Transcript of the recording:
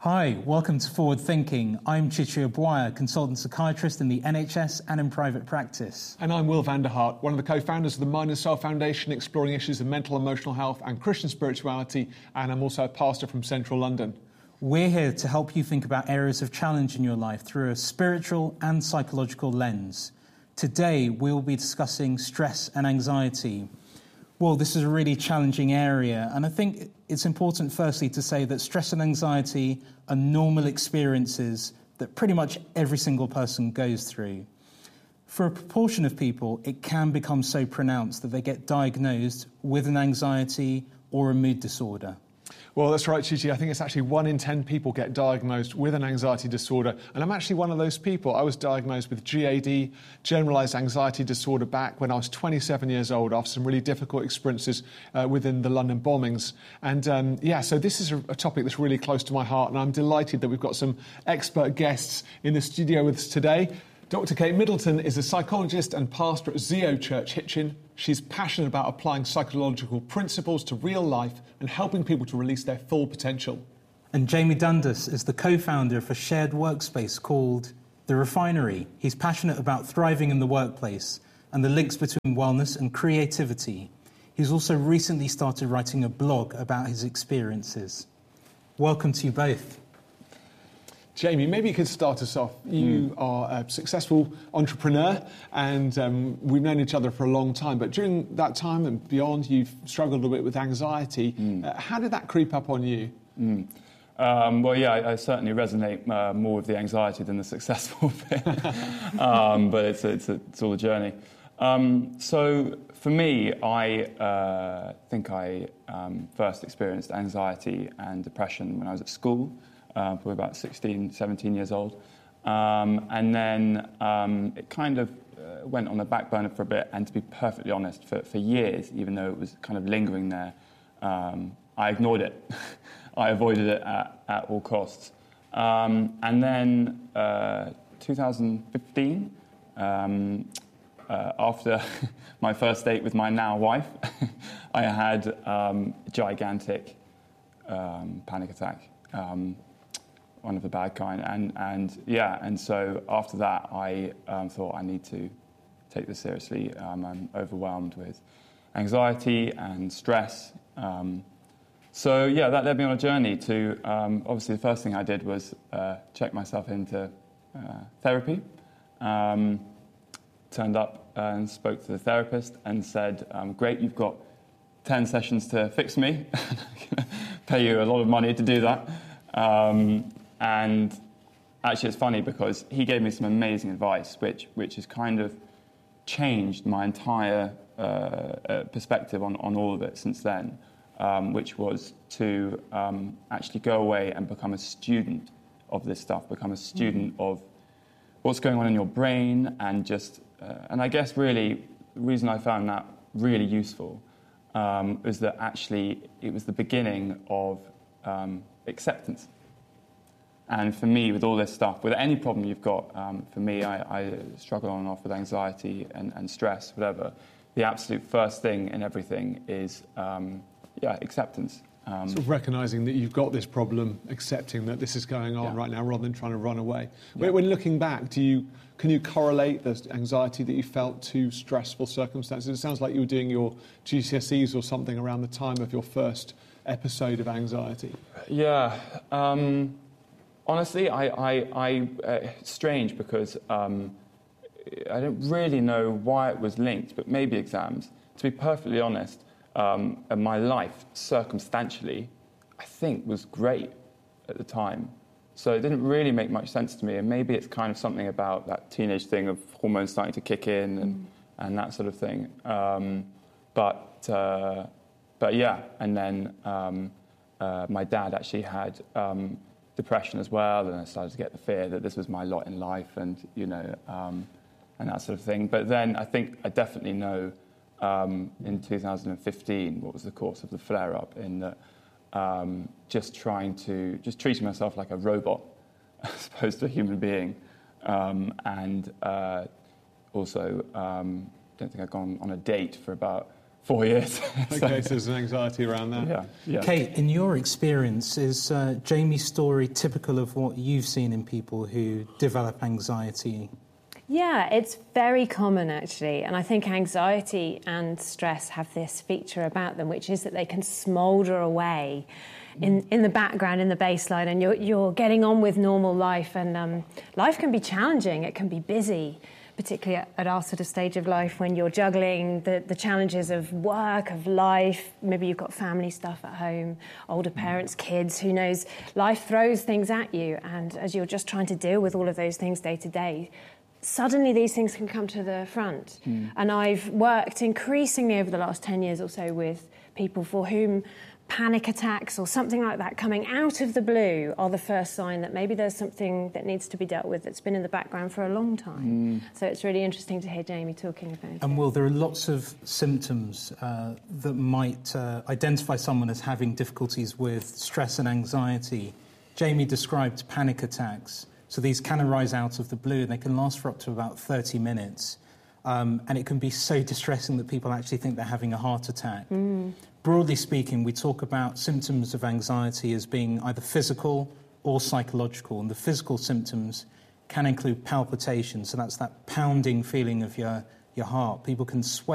Hi, welcome to Forward Thinking. I'm Chichi Obwaya, consultant psychiatrist in the NHS and in private practice. And I'm Will van der Hart, one of the co-founders of the Mind and Soul Foundation, exploring issues of mental and emotional health and Christian spirituality, and I'm also a pastor from central London. We're here to help you think about areas of challenge in your life through a spiritual and psychological lens. Today, we'll be discussing stress and anxiety. Well, this is a really challenging area, and I think it's important firstly to say that stress and anxiety are normal experiences that pretty much every single person goes through. For a proportion of people, it can become so pronounced that they get diagnosed with an anxiety or a mood disorder. Well, that's right, Chichi. I think it's actually 1 in 10 people get diagnosed with an anxiety disorder. And I'm actually one of those people. I was diagnosed with GAD, generalised anxiety disorder, back when I was 27 years old after some really difficult experiences within the London bombings. And so this is a topic that's really close to my heart. And I'm delighted that we've got some expert guests in the studio with us today. Dr. Kate Middleton is a psychologist and pastor at Zeo Church Hitchin. She's passionate about applying psychological principles to real life and helping people to release their full potential. And Jamie Dundas is the co-founder of a shared workspace called The Refinery. He's passionate about thriving in the workplace and the links between wellness and creativity. He's also recently started writing a blog about his experiences. Welcome to you both. Jamie, maybe you could start us off. You are a successful entrepreneur and we've known each other for a long time, but during that time and beyond, you've struggled a bit with anxiety. How did that creep up on you? I certainly resonate more with the anxiety than the successful bit, but it's all a journey. So for me, I think I first experienced anxiety and depression when I was at school. Probably about 16, 17 years old. And then it kind of went on the back burner for a bit, and to be perfectly honest, for years, even though it was kind of lingering there, I ignored it. I avoided it at all costs. And then 2015, after my first date with my now wife, I had a gigantic panic attack. One of the bad kind, and so after that I thought I need to take this seriously. I'm overwhelmed with anxiety and stress. That led me on a journey to, obviously the first thing I did was check myself into therapy. Turned up and spoke to the therapist and said, great, you've got 10 sessions to fix me. Pay you a lot of money to do that. And actually, it's funny because he gave me some amazing advice, which has kind of changed my entire perspective on all of it since then, which was to actually go away and become a student of this stuff, become a student of what's going on in your brain, and just, and I guess really the reason I found that really useful is that actually it was the beginning of acceptance. And for me, with all this stuff, with any problem you've got, for me, I struggle on and off with anxiety and stress, whatever. The absolute first thing in everything is, acceptance. Sort of recognising that you've got this problem, accepting that this is going on right now, rather than trying to run away. Yeah. When looking back, can you correlate the anxiety that you felt to stressful circumstances? It sounds like you were doing your GCSEs or something around the time of your first episode of anxiety. Yeah. Honestly, it's strange because I don't really know why it was linked, but maybe exams. To be perfectly honest, my life, circumstantially, I think was great at the time. So it didn't really make much sense to me, and maybe it's kind of something about that teenage thing of hormones starting to kick in and that sort of thing. But yeah, and then my dad actually had depression as well, and I started to get the fear that this was my lot in life, and and that sort of thing. But then I think I definitely know in 2015 what was the cause of the flare-up, in that just treating myself like a robot as opposed to a human being, and also don't think I'd gone on a date for about 4 years. Okay, so there's an anxiety around that. Yeah. Kate, in your experience, is Jamie's story typical of what you've seen in people who develop anxiety? Yeah, it's very common actually, and I think anxiety and stress have this feature about them, which is that they can smoulder away in the background, in the baseline, and you're getting on with normal life, and life can be challenging, it can be busy, particularly at our sort of stage of life when you're juggling the challenges of work, of life. Maybe you've got family stuff at home, older parents, kids, who knows. Life throws things at you, and as you're just trying to deal with all of those things day to day, suddenly these things can come to the front. And I've worked increasingly over the last 10 years or so with people for whom panic attacks or something like that coming out of the blue are the first sign that maybe there's something that needs to be dealt with that's been in the background for a long time. So it's really interesting to hear Jamie talking about it. And Will, there are lots of symptoms that might identify someone as having difficulties with stress and anxiety. Jamie described panic attacks. So these can arise out of the blue. They can last for up to about 30 minutes. And it can be so distressing that people actually think they're having a heart attack. Broadly speaking, we talk about symptoms of anxiety as being either physical or psychological. And the physical symptoms can include palpitations. So that's that pounding feeling of your heart. People can sweat.